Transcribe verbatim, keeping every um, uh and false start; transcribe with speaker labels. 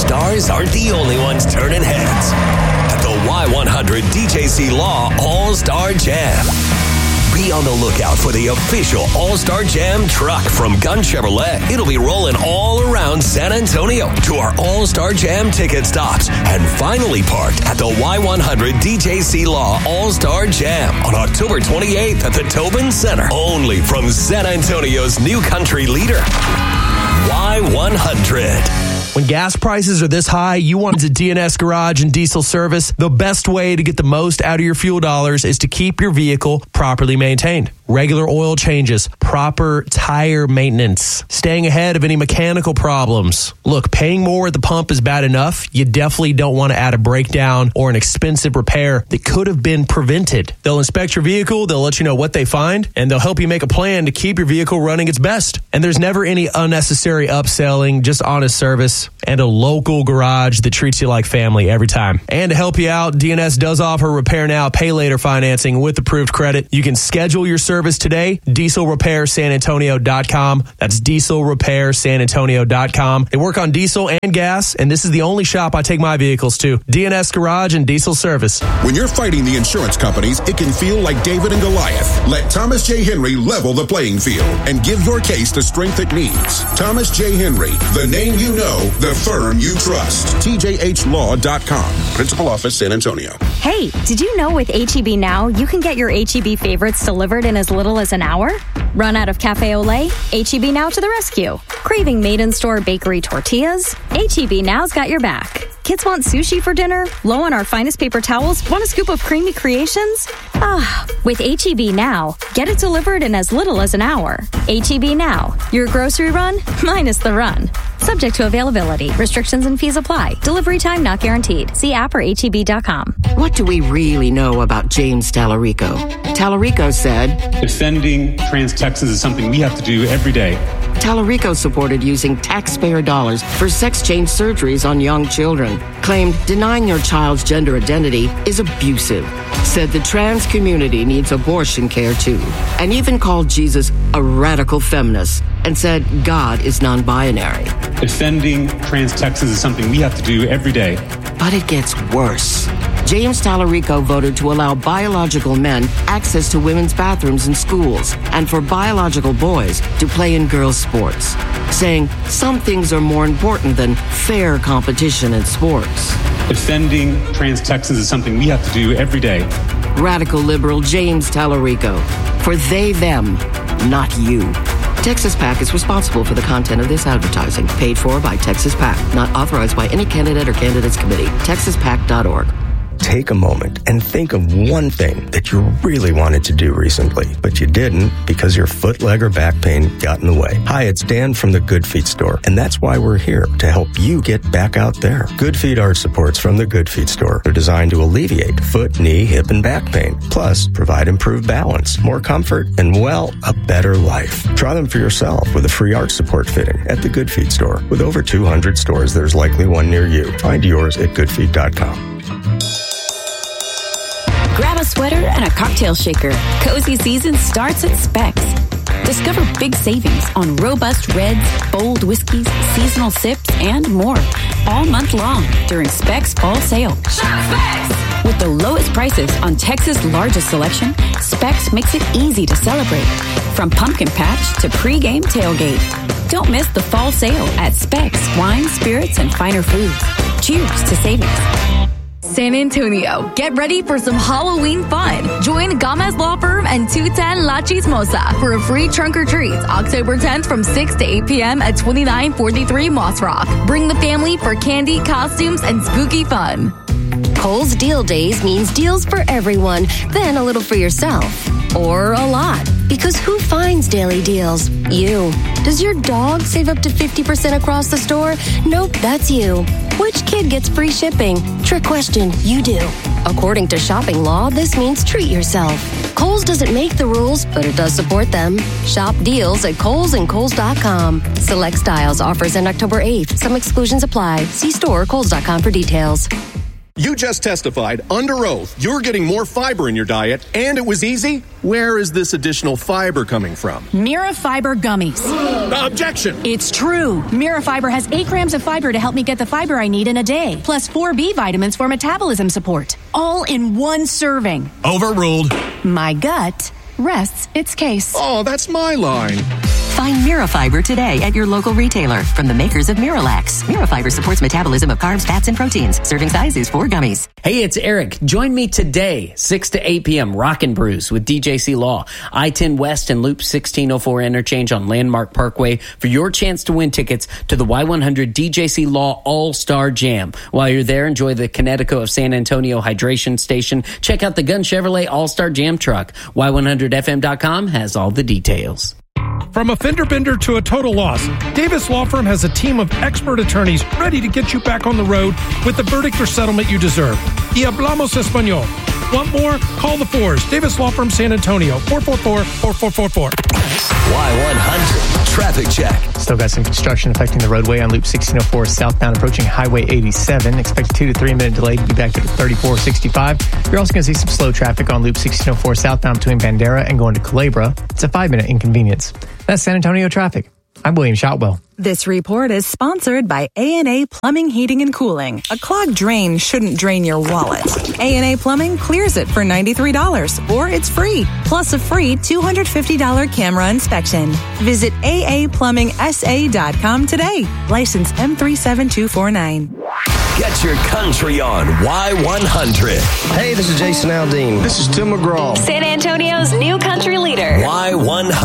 Speaker 1: All-Stars aren't the only ones turning heads at the Y one hundred D J C Law All-Star Jam. Be on the lookout for the official All-Star Jam truck from Gun Chevrolet. It'll be rolling all around San Antonio to our All-Star Jam ticket stops and finally parked at the Y one hundred D J C Law All-Star Jam on October twenty-eighth at the Tobin Center. Only from San Antonio's new country leader, Y one hundred.
Speaker 2: When gas prices are this high, you want a D N S Garage and Diesel Service. The best way to get the most out of your fuel dollars is to keep your vehicle properly maintained. Regular oil changes, proper tire maintenance, staying ahead of any mechanical problems. Look, paying more at the pump is bad enough. You definitely don't want to add a breakdown or an expensive repair that could have been prevented. They'll inspect your vehicle, they'll let you know what they find, and they'll help you make a plan to keep your vehicle running its best. And there's never any unnecessary upselling, just honest service and a local garage that treats you like family every time. And to help you out, D N S does offer repair now, pay later financing with approved credit. You can schedule your service today, diesel repair san antonio dot com. That's diesel repair san antonio dot com. They work on diesel and gas, and this is the only shop I take my vehicles to. D N S Garage and Diesel Service.
Speaker 3: When you're fighting the insurance companies, it can feel like David and Goliath. Let Thomas J. Henry level the playing field and give your case the strength it needs. Thomas J. Henry, the name you know, the firm you trust. T J H law dot com. Principal Office, San Antonio.
Speaker 4: Hey, did you know with H E B Now, you can get your H E B favorites delivered in as little as an hour? Run out of Cafe Olé? H E B Now to the rescue. Craving made-in-store bakery tortillas? H E B Now's got your back. Kids want sushi for dinner? Low on our finest paper towels? Want a scoop of creamy creations? Ah, with H E B Now, get it delivered in as little as an hour. H E B Now, your grocery run minus the run. Subject to availability. Restrictions and fees apply. Delivery time not guaranteed. See app or H E B dot com.
Speaker 5: What do we really know about James Tallarico? Tallarico said,
Speaker 6: defending trans Texans is something we have to do every day.
Speaker 5: Tallarico supported using taxpayer dollars for sex change surgeries on young children. Claimed denying your child's gender identity is abusive. Said the trans community needs abortion care too. And even called Jesus a radical feminist and said God is non-binary.
Speaker 6: Defending trans Texans is something we have to do every day.
Speaker 5: But it gets worse. James Tallarico voted to allow biological men access to women's bathrooms in schools and for biological boys to play in girls' sports, saying some things are more important than fair competition in sports.
Speaker 6: Defending trans Texans is something we have to do every day.
Speaker 5: Radical liberal James Tallarico. For they, them, not you. Texas PAC is responsible for the content of this advertising, paid for by Texas PAC, not authorized by any candidate or candidates committee. texas pac dot org.
Speaker 7: Take a moment and think of one thing that you really wanted to do recently, but you didn't because your foot, leg, or back pain got in the way. Hi, it's Dan from the Good Feet Store, and that's why we're here, to help you get back out there. Good Feet arch supports from the Good Feet Store are designed to alleviate foot, knee, hip, and back pain, plus provide improved balance, more comfort, and, well, a better life. Try them for yourself with a free arch support fitting at the Good Feet Store. With over two hundred stores, there's likely one near you. Find yours at good feet dot com.
Speaker 8: Grab a sweater and a cocktail shaker. Cozy season starts at Specs. Discover big savings on robust reds, bold whiskeys, seasonal sips, and more. All month long during Specs Fall Sale. Shop Specs! With the lowest prices on Texas' largest selection, Specs makes it easy to celebrate. From pumpkin patch to pre-game tailgate. Don't miss the fall sale at Specs Wine, Spirits, and Finer Foods. Cheers to savings.
Speaker 9: San Antonio, get ready for some Halloween fun. Join Gomez Law Firm and two ten La Chismosa for a free trunk or treat October tenth from six to eight p.m. at twenty-nine forty-three Moss Rock. Bring the family for candy, costumes, and spooky fun.
Speaker 10: Kohl's Deal Days means deals for everyone, then a little for yourself. Or a lot. Because who finds daily deals? You. Does your dog save up to fifty percent across the store? Nope, that's you. Which kid gets free shipping? Trick question, you do. According to shopping law, this means treat yourself. Kohl's doesn't make the rules, but it does support them. Shop deals at Kohl's and Kohl's dot com. Select styles offers end October eighth. Some exclusions apply. See store or Kohl's dot com for details.
Speaker 11: You just testified under oath you're getting more fiber in your diet, and it was easy. Where is this additional fiber coming from?
Speaker 12: Mira Fiber Gummies.
Speaker 11: Objection!
Speaker 12: It's true. Mira Fiber has eight grams of fiber to help me get the fiber I need in a day, plus four B vitamins for metabolism support. All in one serving.
Speaker 11: Overruled.
Speaker 12: My gut rests its case.
Speaker 11: Oh, that's my line.
Speaker 13: Find Mirafiber today at your local retailer from the makers of Miralax. Mirafiber supports metabolism of carbs, fats, and proteins. Serving size is four gummies.
Speaker 14: Hey, it's Eric. Join me today, six to eight p.m., Rockin' Brews with D J C Law, I ten West and Loop sixteen oh four interchange on Landmark Parkway for your chance to win tickets to the Y one hundred D J C Law All-Star Jam. While you're there, enjoy the Connecticut of San Antonio Hydration Station. Check out the Gun Chevrolet All-Star Jam truck. Y one hundred F M dot com has all the details.
Speaker 15: From a fender bender to a total loss, Davis Law Firm has a team of expert attorneys ready to get you back on the road with the verdict or settlement you deserve. Y hablamos español. Want more? Call the fours. Davis Law Firm San Antonio, four four four, four four four four.
Speaker 1: Y one hundred Traffic Check.
Speaker 16: Still got some construction affecting the roadway on Loop sixteen oh four southbound approaching Highway eighty-seven. Expect a two to three minute delay to be back to thirty-four sixty-five. You're also going to see some slow traffic on Loop sixteen oh four southbound between Bandera and going to Culebra. It's a five minute inconvenience. That's San Antonio traffic. I'm William Shotwell.
Speaker 17: This report is sponsored by A and A Plumbing, Heating, and Cooling. A clogged drain shouldn't drain your wallet. A and A Plumbing clears it for ninety-three dollars, or it's free, plus a free two hundred fifty dollars camera inspection. Visit A A plumbing S A dot com today. License M three seven two four nine.
Speaker 1: Get your country on Y one hundred.
Speaker 7: Hey, this is Jason Aldean.
Speaker 18: This is Tim McGraw.
Speaker 4: San Antonio's new country leader.
Speaker 1: Y one hundred.